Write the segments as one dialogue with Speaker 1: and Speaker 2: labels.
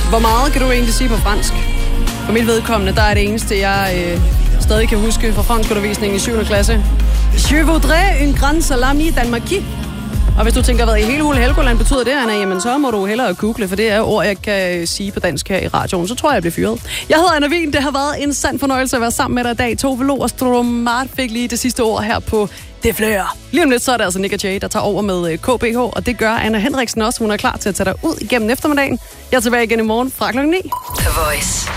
Speaker 1: Hvor meget kan du egentlig sige på fransk? For mit vedkommende, der er det eneste, jeg stadig kan huske fra franskundervisningen i 7. klasse. Je voudrais une grande salami danmarki. Og hvis du tænker, hvad i hele Hule Helgoland betyder det, Anna, jamen så må du hellere google, for det er ord, jeg kan sige på dansk her i radioen. Så tror jeg bliver fyret. Jeg hedder Anna Wien. Det har været en sand fornøjelse at være sammen med dig i dag. Tove Lo og Stromart fik lige det sidste ord her på Det Flør. Lige om lidt, så er det altså Nick og Jay, der tager over med KBH, og det gør Anna Henriksen også. Hun er klar til at tage dig ud igennem eftermiddagen. Jeg er tilbage igen i morgen fra klokken 9.
Speaker 2: The Voice.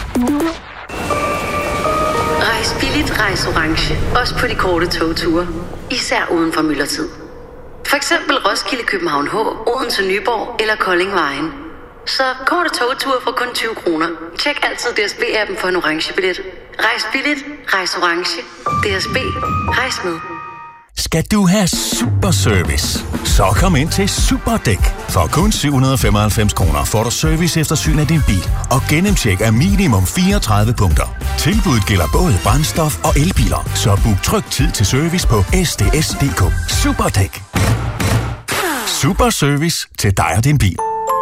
Speaker 2: Rejs billigt, rejs orange. Også på de korte togture. Især uden for myldretid. For eksempel Roskilde, København H, Odense, Nyborg eller Kolding Vejen. Så korte togture for kun 20 kroner. Tjek altid DSB-appen for en orange billet. Rejs billigt, rejs orange. DSB, rejs med.
Speaker 3: Skal du have super service? Så kom ind til Superdæk. For kun 795 kroner får du serviceeftersyn af din bil og gennemtjek af minimum 34 punkter. Tilbuddet gælder både brændstof og elbiler, så book tryg tid til service på sds.dk. Superdæk. Super service til dig og din bil.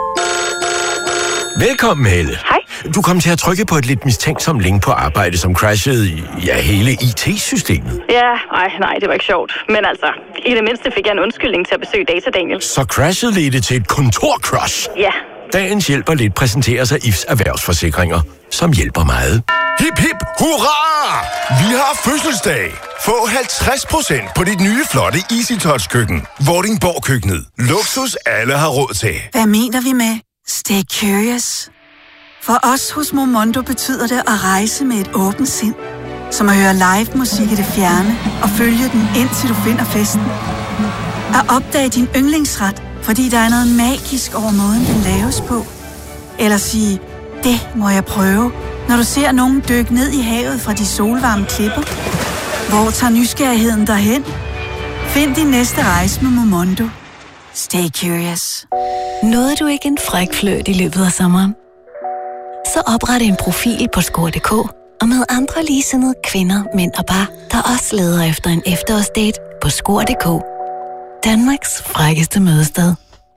Speaker 4: Velkommen, Helle.
Speaker 5: Hej.
Speaker 4: Du kom til at trykke på et lidt mistænksomt link på arbejde, som crashede hele IT-systemet.
Speaker 5: Ja, nej, det var ikke sjovt. Men altså, i det mindste fik jeg en undskyldning til at besøge Data Daniel.
Speaker 4: Så crashet ledte til et kontorcrash.
Speaker 5: Ja.
Speaker 4: Dagens hjælper lidt præsenteres af IFS Erhvervsforsikringer, som hjælper meget.
Speaker 6: Hip hip hurra! Vi har fødselsdag! Få 50% på dit nye flotte Easy Touch køkken. Vordingborg køkkenet. Luksus alle har råd til.
Speaker 7: Hvad mener vi med stay curious? For os hos Momondo betyder det at rejse med et åbent sind. Som at høre live musik i det fjerne og følge den indtil du finder festen. At opdage din yndlingsret, fordi der er noget magisk over måden, den laves på. Eller sige, det må jeg prøve, når du ser nogen dykke ned i havet fra de solvarme klipper. Hvor tager nysgerrigheden derhen? Find din næste rejse med Momondo. Stay curious.
Speaker 8: Nåede du ikke en fræk flørt i løbet af sommeren? Så opret en profil på score.dk og med andre ligesindede kvinder, mænd og par, der også leder efter en efterårsdate på score.dk. Danmarks frækkeste mødested.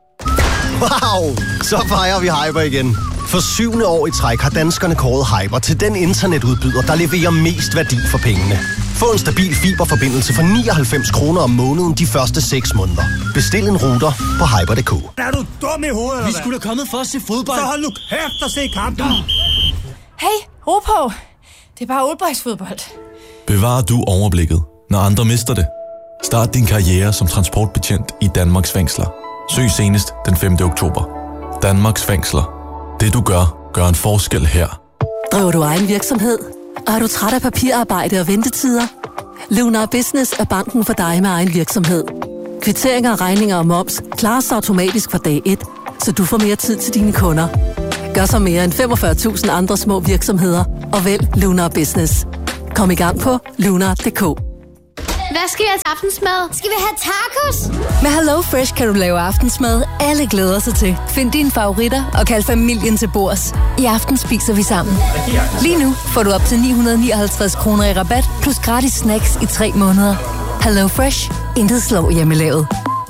Speaker 9: Wow! Så fejrer vi Hyper igen. For 7. år i træk har danskerne kåret Hyper til den internetudbyder, der leverer mest værdi for pengene. Få en stabil fiberforbindelse for 99 kroner om måneden de første 6 måneder. Bestil en router på hyper.dk.
Speaker 10: Er du dum i hovedet, eller
Speaker 11: Vi skulle da kommet for at se fodbold.
Speaker 10: Så hold nu kæft og se kampen.
Speaker 12: Hey, ro på. Det er bare oldboysfodbold.
Speaker 13: Bevar du overblikket, når andre mister det. Start din karriere som transportbetjent i Danmarks fængsler. Søg senest den 5. oktober. Danmarks fængsler. Det du gør en forskel her.
Speaker 8: Driver du egen virksomhed? Og er du træt af papirarbejde og ventetider? Lunar Business er banken for dig med egen virksomhed. Kvitteringer, regninger og moms klares automatisk fra dag 1, så du får mere tid til dine kunder. Gør så mere end 45.000 andre små virksomheder og vælg Lunar Business. Kom i gang på lunar.dk.
Speaker 14: Hvad skal vi have til aftensmad? Skal vi have tacos?
Speaker 8: Med Hello Fresh kan du lave aftensmad, alle glæder sig til. Find dine favoritter og kald familien til bords. I aften spiser vi sammen. Lige nu får du op til 959 kroner i rabat, plus gratis snacks i 3 måneder. Hello Fresh. Intet slår hjemmelavet.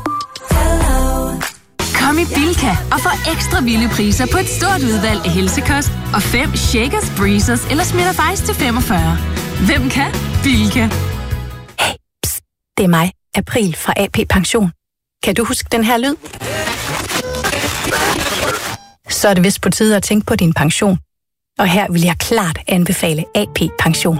Speaker 15: Kom i Bilka og få ekstra vilde priser på et stort udvalg af helsekost og 5 Shakers, Breezers eller Smitter Ice til 45. Hvem kan? Bilka.
Speaker 16: Det er mig, April fra AP Pension. Kan du huske den her lyd? Så er det vist på tide at tænke på din pension. Og her vil jeg klart anbefale AP Pension.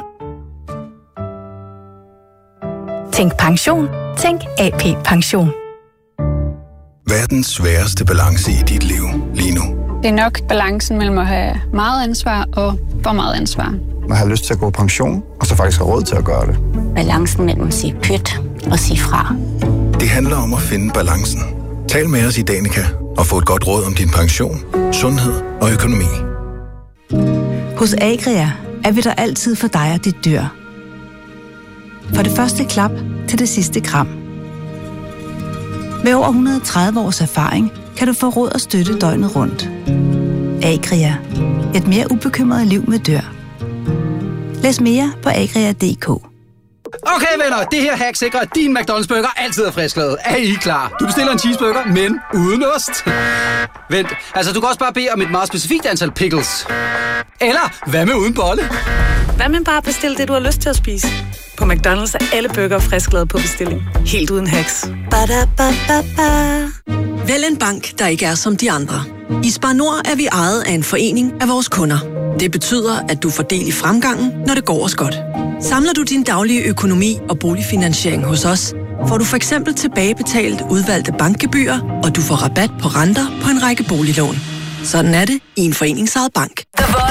Speaker 16: Tænk pension. Tænk AP Pension.
Speaker 6: Hvad er den sværeste balance i dit liv lige nu?
Speaker 17: Det er nok balancen mellem at have meget ansvar og for meget ansvar.
Speaker 18: Man har lyst til at gå på pension, og så faktisk har råd til at gøre det.
Speaker 19: Balancen mellem at sige pyt og sige fra.
Speaker 6: Det handler om at finde balancen. Tal med os i Danica og få et godt råd om din pension, sundhed og økonomi.
Speaker 20: Hos Agria er vi der altid for dig og dit dyr. Fra det første klap til det sidste kram. Med over 130 års erfaring kan du få råd og støtte døgnet rundt. Agria. Et mere ubekymret liv med dyr. Læs mere på agria.dk.
Speaker 11: Okay venner, det her hack sikrer, at din McDonald's burger altid er frisklavet. Er I klar? Du bestiller en cheeseburger, men uden ost. Vent, altså du kan også bare bede om et meget specifikt antal pickles. Eller hvad med uden bolle?
Speaker 21: Hvad med bare at bestille det, du har lyst til at spise? På McDonald's er alle burger frisklavet på bestilling. Helt uden haps.
Speaker 22: Badabababa. Vælg en bank, der ikke er som de andre. I Spar Nord er vi ejet af en forening af vores kunder. Det betyder, at du får del i fremgangen, når det går os godt. Samler du din daglige økonomi og boligfinansiering hos os, får du for eksempel tilbagebetalt udvalgte bankgebyrer, og du får rabat på renter på en række boliglån. Sådan er det i en foreningsejet bank.